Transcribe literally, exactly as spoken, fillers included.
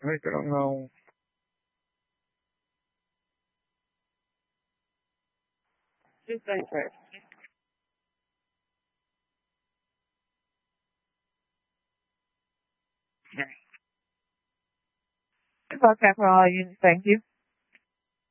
I don't know. Just like that. Okay, for all you. Thank you.